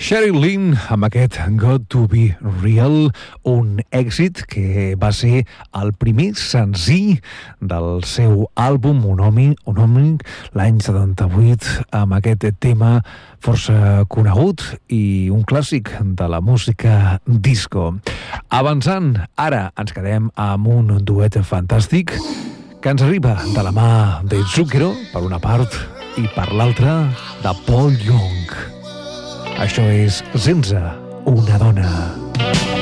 Sheryl Lynn amb aquest Got to Be Real, un èxit que va ser el primer senzill del seu àlbum homònim l'any 78, amb aquest tema força conegut i un clàssic de la música disco. Avançant, ara ens quedem amb un duet fantàstic que ens arriba de la mà de Zucchero, per una part, i per l'altra, de Paul Young. Això és Sense una dona.